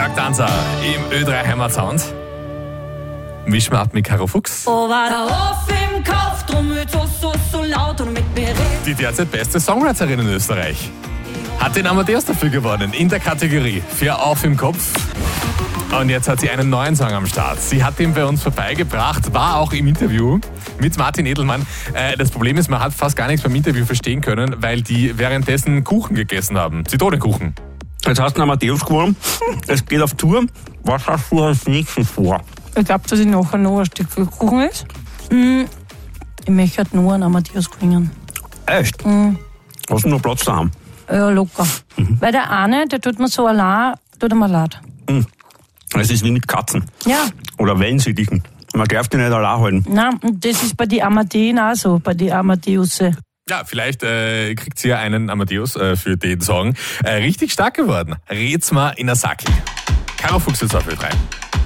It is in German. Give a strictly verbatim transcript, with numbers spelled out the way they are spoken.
Schlagdanzer im Ö drei Heimatsound. Mischmatt mit Caro Fuchs. Oh, war der Hof im Kopf, drum wird so, so, so laut und mit mir redet. Die derzeit beste Songwriterin in Österreich. Hat den Amadeus dafür gewonnen, in der Kategorie für Auf im Kopf. Und jetzt hat sie einen neuen Song am Start. Sie hat ihn bei uns vorbeigebracht, war auch im Interview mit Martin Edelmann. Äh, das Problem ist, man hat fast gar nichts beim Interview verstehen können, weil die währenddessen Kuchen gegessen haben. Zitronenkuchen. Jetzt hast du einen Amadeus gewonnen. Es geht auf Tour. Was hast du als nächstes vor? Ich glaube, dass ich nachher noch ein Stück Kuchen ist. Mm, ich möchte halt nur einen Amadeus bringen. Echt? Mm. Hast du noch Platz daheim? Ja, locker. Mhm. Weil der eine, der tut mir so allein, tut er mir leid. Mhm. Es ist wie mit Katzen. Ja. Oder Wellensittichen. Man darf die nicht allein halten. Nein, und das ist bei den Amadeen auch so, bei den Amadeusse. Ja, vielleicht äh, kriegt sie ja einen Amadeus äh, für den Song. Äh, richtig stark geworden. Red's mal in der Sackel. Caro Fuchs jetzt auf Ö drei.